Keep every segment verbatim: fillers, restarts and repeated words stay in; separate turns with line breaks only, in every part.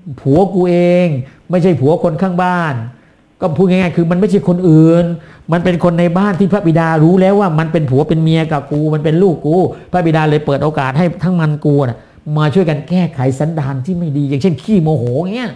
ผัวกูเองไม่ใช่ผัวคนข้างบ้านก็พูดง่ายๆคือมันไม่ใช่คนอื่นมันเป็นคนในบ้านที่พระบิดารู้แล้วว่ามันเป็นผัวเป็นเมียกับกูมันเป็นลูกกูพระบิดาเลยเปิดโอกาสให้ทั้งมันกูนะมาช่วยกันแก้ไขสันดานที่ไม่ดีอย่างเช่นขี้โมโหเงี้ย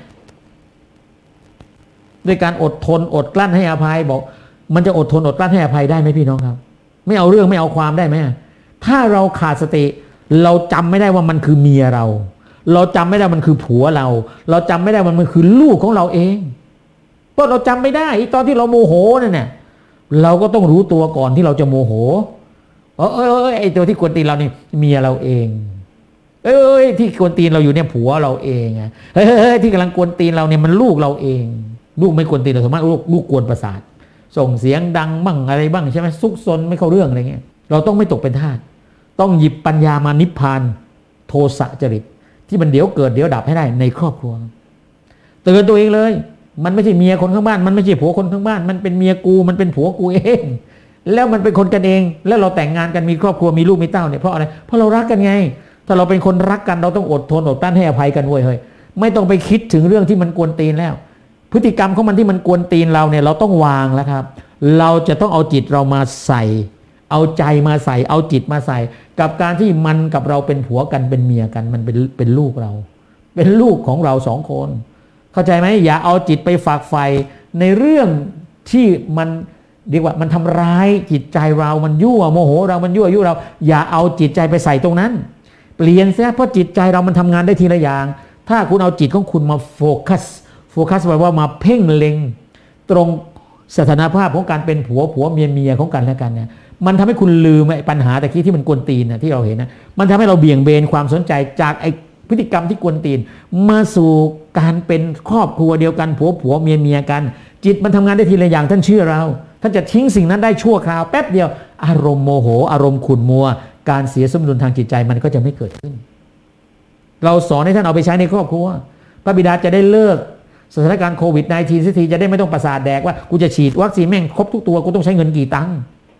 ด้วยการอดทนอดกลั้นให้อภัยบอกมันจะอดทนอดกลั้นให้อภัยได้ไหมพี่น้องครับไม่เอาเรื่องไม่เอาความได้ไหมถ้าเราขาดสติเราจำไม่ได้ว่ามันคือเมียเราเราจำไม่ได้มันคือผัวเราเราจำไม่ได้ว่ามันคือลูกของเราเองเพราะเราจำไม่ได้ตอนที่เราโมโหนั่นน่ะเราก็ต้องรู้ตัวก่อนที่เราจะโมโหเออเออไอตัวที่กวนตีนเรานี่เมียเราเองเอ้ยที่กวนตีนเราอยู่เนี่ยผัวเราเองอ่ะเฮ้ยที่กำลังกวนตีนเราเนี่ยมันลูกเราเองลูกไม่กวนตีนเราสมมติลูกลูกกวนประสาทส่งเสียงดังบ้างอะไรบ้างใช่ไหมซุกซนไม่เข้าเรื่องอะไรเงี้ยเราต้องไม่ตกเป็นทาสต้องหยิบปัญญามานิพพานโทสะจริตที่มันเดี๋ยวเกิดเดี๋ยวดับให้ได้ในครอบครัวเตือนตัวเองเลยมันไม่ใช่เมียคนข้างบ้านมันไม่ใช่ผัวคนข้างบ้านมันเป็นเมียกูมันเป็นผัวกูเองแล้วมันเป็นคนกันเองแล้วเราแต่งงานกันมีครอบครัวมีลูกมีเต้าเนี่ยเพราะอะไรเพราะเรารักกันไงถ้าเราเป็นคนรักกันเราต้องอดทนอดกลั้นให้อภัยกันเว้ยเฮ้ยไม่ต้องไปคิดถึงเรื่องที่มันกวนตีนแล้วพฤติกรรมของมันที่มันกวนตีนเราเนี่ยเราต้องวางแล้วครับเราจะต้องเอาจิตเรามาใส่เอาใจมาใส่เอาจิตมาใส่กับการที่มันกับเราเป็นผัวกันเป็นเมียกันมันเป็นเป็นลูกเราเป็นลูกของเราสองคนเข้าใจไหมอย่าเอาจิตไปฝากไฟในเรื่องที่มันเรียกว่ามันทำร้ายจิตใจเรามันยั่วโมโหเรามันยั่วยุเราอย่าเอาจิตใจไปใส่ตรงนั้นเปลี่ยนซะเพราะจิตใจเรามันทำงานได้ทีละอย่างถ้าคุณเอาจิตของคุณมาโฟกัสโฟกัสแปลว่ามาเพ่งเล็งตรงสถานภาพของการเป็นผัวผัวเมียเมียของกันและกันเนี่ยมันทำให้คุณลืมไอ้ปัญหาตะกี้ที่มันกวนตีนนะที่เราเห็นนะมันทำให้เราเบี่ยงเบนความสนใจจากไอ้พฤติกรรมที่กวนตีนมาสู่การเป็นครอบครัวเดียวกันผัวผัวเมียเมียกันจิตมันทำงานได้ทีละอย่างท่านเชื่อเราท่านจะทิ้งสิ่งนั้นได้ชั่วคราวแป๊บเดียวอารมณ์โมโหอารมณ์ขุ่นมัวการเสียสมดุลทางจิตใจมันก็จะไม่เกิดขึ้นเราสอนให้ท่านเอาไปใช้ในครอบครัวพระบิดาจะได้เลิกสถานการณ์โควิด สิบเก้า สักทีจะได้ไม่ต้องประสาทแดกว่ากูจะฉีดวัคซีนแม่งครบทุกตัวกูต้องใช้เงินกี่ตังค์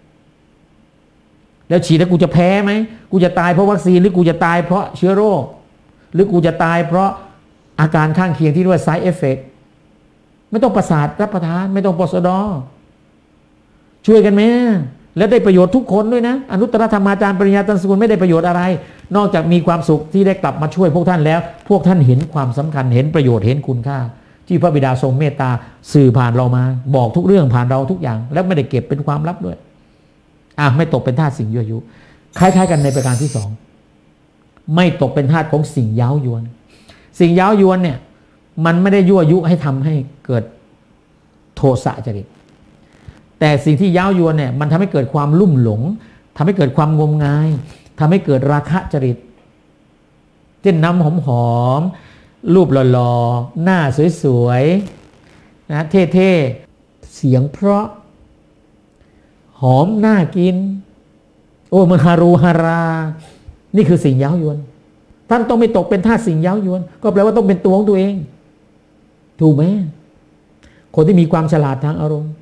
แล้วฉีดแล้วกูจะแพ้ไหมกูจะตายเพราะวัคซีนหรือกูจะตายเพราะเชื้อโรคหรือกูจะตายเพราะอาการข้างเคียงที่เรียกว่า side effect ไม่ต้องประสาทรับประทานไม่ต้องปสดช่วยกันไหมแล้วได้ประโยชน์ทุกคนด้วยนะอนุตตรธรรมาจารย์ปริญญาตันสกุลไม่ได้ประโยชน์อะไรนอกจากมีความสุขที่ได้กลับมาช่วยพวกท่านแล้วพวกท่านเห็นความสำคัญเห็นประโยชน์เห็นคุณค่าที่พระบิดาทรงเมตตาสื่อผ่านเรามาบอกทุกเรื่องผ่านเราทุกอย่างแล้วไม่ได้เก็บเป็นความลับด้วยอ่ะไม่ตกเป็นทาสสิ่งยั่วยุคล้ายๆกันในประการที่สองไม่ตกเป็นทาสของสิ่งเย้ายวนสิ่งเย้ายวนเนี่ยมันไม่ได้ยั่วยุให้ทำให้เกิดโทสะจริตแต่สิ่งที่เย้ายวนเนี่ยมันทำให้เกิดความลุ่มหลงทำให้เกิดความงมงายทำให้เกิดราคะจริตเช่นน้ำหอมๆรูปหล่อๆหน้าสวยๆนะเท่ๆเสียงเพราะหอมน่ากินโอ้มันฮารูฮารานี่คือสิ่งเย้ายวนท่านต้องไม่ตกเป็นทาสสิ่งเย้ายวนก็แปลว่าต้องเป็นตัวของตัวเองถูกไหมคนที่มีความฉลาดทางอารมณ์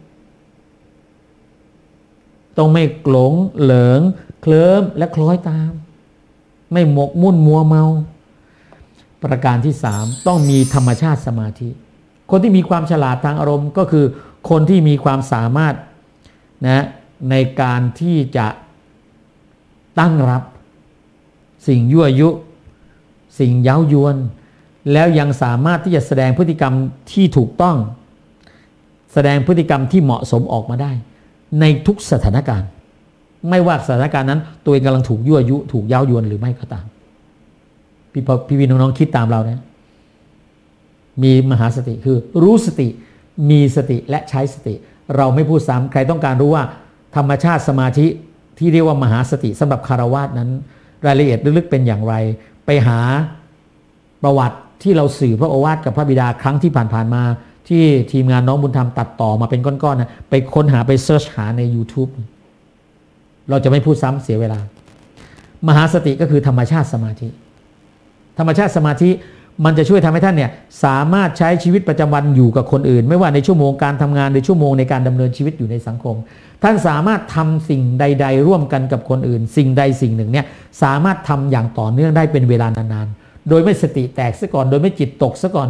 ต้องไม่หลงเหลิงเคลิ้มและคล้อยตามไม่หมกมุ่นมัวเมาประการที่สามต้องมีธรรมชาติสมาธิคนที่มีความฉลาดทางอารมณ์ก็คือคนที่มีความสามารถนะในการที่จะตั้งรับสิ่งยั่วยุสิ่งเย้ายวนแล้วยังสามารถที่จะแสดงพฤติกรรมที่ถูกต้องแสดงพฤติกรรมที่เหมาะสมออกมาได้ในทุกสถานการณ์ไม่ว่าสถานการณ์นั้นตัวเองกำลังถูกยั่วยุถูกเย้ายวนหรือไม่ก็ตามพี่พี่พี่น้องๆคิดตามเรานะมีมหาสติคือรู้สติมีสติและใช้สติเราไม่พูดซ้ำใครต้องการรู้ว่าธรรมชาติสมาธิที่เรียกว่ามหาสติสำหรับคฤหัสถ์นั้นรายละเอียดลึกๆเป็นอย่างไรไปหาประวัติที่เราสื่อพระโอวาทกับพระบิดาครั้งที่ผ่านๆมาที่ทีมงานน้องบุญธรรมตัดต่อมาเป็นก้อนๆนะไปค้นหาไปเสิร์ชหาใน YouTube เราจะไม่พูดซ้ำเสียเวลามหาสติก็คือธรรมชาติสมาธิธรรมชาติสมาธิมันจะช่วยทำให้ท่านเนี่ยสามารถใช้ชีวิตประจำวันอยู่กับคนอื่นไม่ว่าในชั่วโมงการทำงานหรือชั่วโมงในการดำเนินชีวิตอยู่ในสังคมท่านสามารถทำสิ่งใดๆร่วมกันกับคนอื่นสิ่งใดสิ่งหนึ่งเนี่ยสามารถทำอย่างต่อเนื่องได้เป็นเวลานานๆโดยไม่สติแตกซะก่อนโดยไม่จิตตกซะก่อน